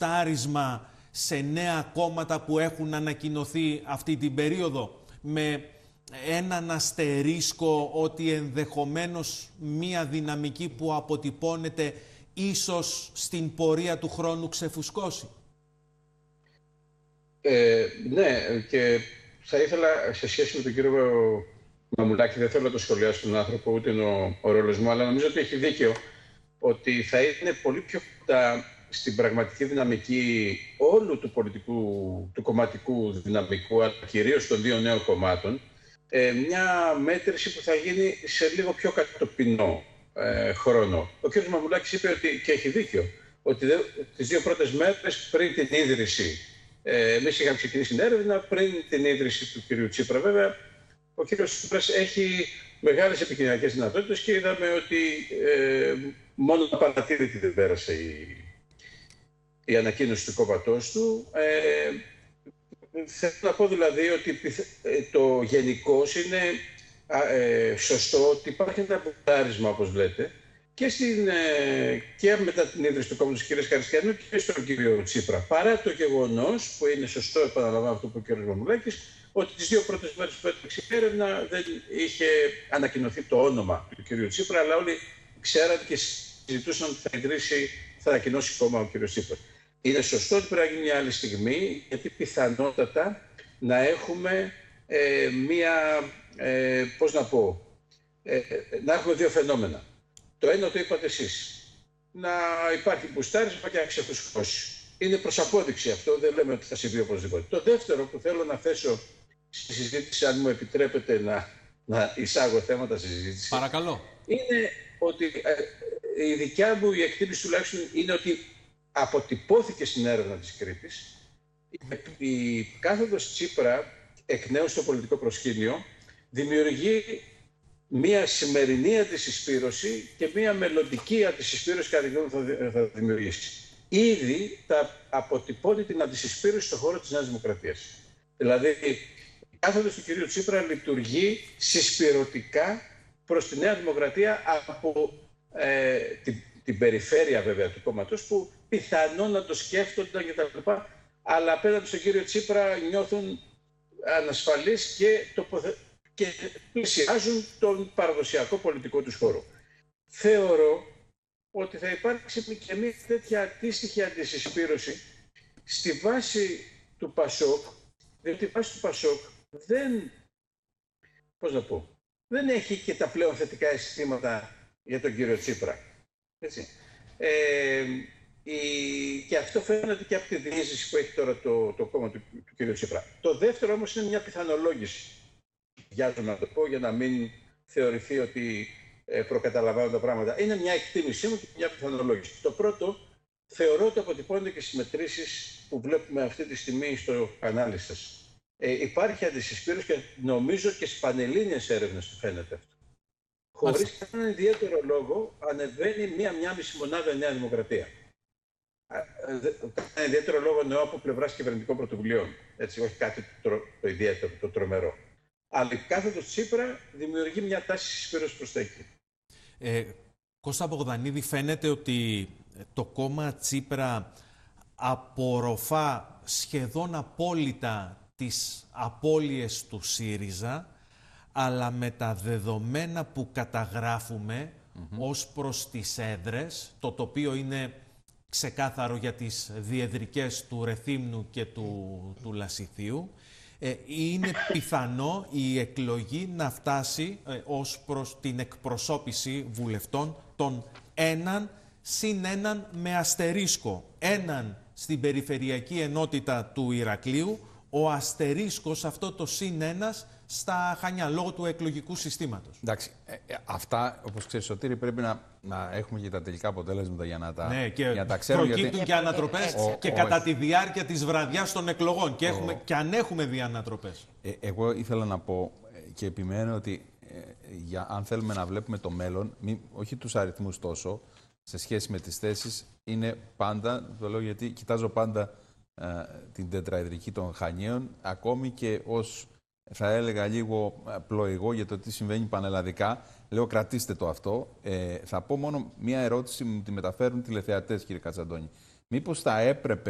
μπουστάρισμα σε νέα κόμματα που έχουν ανακοινωθεί αυτή την περίοδο, με έναν αστερίσκο ότι ενδεχομένως μία δυναμική που αποτυπώνεται ίσως στην πορεία του χρόνου ξεφουσκώσει? Ναι, και θα ήθελα σε σχέση με τον κύριο Μαμουλάκη, δεν θέλω να το σχολιάσω τον άνθρωπο, ούτε είναι ο ρόλος μου, αλλά νομίζω ότι έχει δίκιο ότι θα είναι πολύ πιο κοντά στην πραγματική δυναμική όλου του πολιτικού, του κομματικού δυναμικού, αλλά κυρίως των δύο νέων κομμάτων, μια μέτρηση που θα γίνει σε λίγο πιο κατοπινό χρόνο. Ο κ. Μαμουλάκης είπε ότι, και έχει δίκιο, ότι τις δύο πρώτες μέρες πριν την ίδρυση, εμείς είχαμε ξεκινήσει την έρευνα πριν την ίδρυση του κ. Τσίπρα. Βέβαια, ο κ. Τσίπρας έχει μεγάλες επικοινωνιακές δυνατότητες και είδαμε ότι μόνο απαρατήρητη δεν πέρασε η ανακοίνωση του κόμματός του. Θέλω να πω δηλαδή ότι το γενικώς είναι σωστό ότι υπάρχει ένα μπουστάρισμα, όπως λέτε, και μετά την ίδρυση του κόμματος της κ. Χαριστιανού και στον κ. Τσίπρα. Παρά το γεγονός, που είναι σωστό, επαναλαμβάνω αυτό που είπε ο κ. Μαμουλάκης, ότι τις δύο πρώτες μέρες που έτρεξε η έρευνα δεν είχε ανακοινωθεί το όνομα του κ. Τσίπρα, αλλά όλοι ξέραν και συζητούσαν ότι θα ανακοινώσει κόμμα ο κ. Τσίπρα. Είναι σωστό ότι πρέπει να γίνει μια άλλη στιγμή, γιατί πιθανότατα να έχουμε να έχουμε δύο φαινόμενα. Το ένα το είπατε εσείς, να υπάρχει μπουστάρισμα και να ξεφουσκώσει. Είναι προς απόδειξη αυτό, δεν λέμε ότι θα συμβεί οπωσδήποτε. Το δεύτερο που θέλω να θέσω στη συζήτηση, αν μου επιτρέπετε να εισάγω θέματα στη συζήτηση. Παρακαλώ. Είναι ότι η δικιά μου η εκτίμηση τουλάχιστον είναι ότι αποτυπώθηκε στην έρευνα της Κρήτης η κάθοδος Τσίπρα εκ νέου στο πολιτικό προσκήνιο δημιουργεί μία σημερινή αντισυσπήρωση και μία μελλοντική αντισυσπήρωση κατά τη γνώμη θα δημιουργήσει. Ήδη αποτυπώνει την αντισυσπήρωση στον χώρο της Νέας Δημοκρατίας. Δηλαδή, η κάθοδος του κυρίου Τσίπρα λειτουργεί συσπηρωτικά προς τη Νέα Δημοκρατία από την περιφέρεια βέβαια του κόμματος, που πιθανόν να το σκέφτονταν κτλ. Αλλά απέναντι στον κύριο Τσίπρα νιώθουν ανασφαλείς και πλησιάζουν τον παραδοσιακό πολιτικό τους χώρο. Θεωρώ ότι θα υπάρξει και μια τέτοια αντίστοιχη αντισυσπήρωση στη βάση του Πασόκ, διότι η βάση του Πασόκ δεν έχει και τα πλέον θετικά αισθήματα για τον κύριο Τσίπρα. Έτσι. Και αυτό φαίνεται και από τη διείσδυση που έχει τώρα το κόμμα του κ. Τσίπρα. Το δεύτερο όμως είναι μια πιθανολόγηση. Βιάζομαι να το πω για να μην θεωρηθεί ότι προκαταλαμβάνω τα πράγματα. Είναι μια εκτίμησή μου και μια πιθανολόγηση. Το πρώτο, θεωρώ ότι αποτυπώνεται και στις μετρήσεις που βλέπουμε αυτή τη στιγμή στο κανάλι σας. Υπάρχει αντισυσπήρωση και νομίζω και στις πανελλήνιες έρευνες του φαίνεται αυτό. Χωρίς κανέναν ιδιαίτερο λόγο ανεβαίνει μία μισή μονάδα η Νέα Δημοκρατία. Κανένα ιδιαίτερο λόγο εννοώ από πλευράς κυβερνητικών πρωτοβουλειών. Έτσι, όχι κάτι το ιδιαίτερο, το τρομερό. Αλλά η κάθοδος Τσίπρα δημιουργεί μια τάση συσπήρωσης προς τα εκεί. Κώστα Μπογδανίδη, φαίνεται ότι το κόμμα Τσίπρα απορροφά σχεδόν απόλυτα τις απώλειες του ΣΥΡΙΖΑ, αλλά με τα δεδομένα που καταγράφουμε ως προς τις έδρες, το τοπίο είναι ξεκάθαρο για τις διεδρικές του Ρεθύμνου και του Λασιθίου, είναι πιθανό η εκλογή να φτάσει ως προς την εκπροσώπηση βουλευτών των έναν συν έναν με αστερίσκο. Έναν στην περιφερειακή ενότητα του Ηρακλείου, ο αστερίσκος αυτό το συν ένας στα Χανιά, λόγω του εκλογικού συστήματος. Εντάξει, αυτά, όπως ξέρεις Σωτήρη, πρέπει να έχουμε και τα τελικά αποτέλεσματα για να τα, ναι, και για να τα ξέρουμε. Προκύπτουν και ανατροπές και κατά τη διάρκεια της βραδιάς των εκλογών και αν έχουμε δει ανατροπές. Εγώ ήθελα να πω και επιμένω ότι αν θέλουμε να βλέπουμε το μέλλον, όχι τους αριθμούς τόσο, σε σχέση με τις θέσεις, είναι πάντα, το λέω γιατί κοιτάζω πάντα την τετραεδρική των Χανίων, ακόμη και ως, θα έλεγα, λίγο πλοηγό για το τι συμβαίνει πανελλαδικά. Λέω, κρατήστε το αυτό. Θα πω μόνο μία ερώτηση, μου τη μεταφέρουν τηλεθεατές, κύριε Κατσαντώνη. Μήπως θα έπρεπε